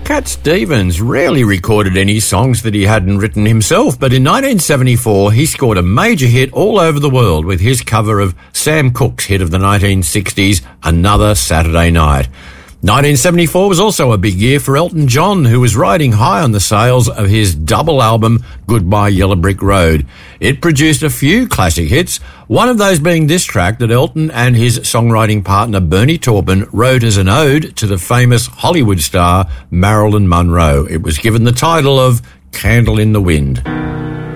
Cat Stevens rarely recorded any songs that he hadn't written himself, but in 1974 he scored a major hit all over the world with his cover of Sam Cooke's hit of the 1960s, Another Saturday Night. 1974 was also a big year for Elton John, who was riding high on the sales of his double album, Goodbye Yellow Brick Road. It produced a few classic hits, one of those being this track that Elton and his songwriting partner Bernie Taupin wrote as an ode to the famous Hollywood star Marilyn Monroe. It was given the title of Candle in the Wind.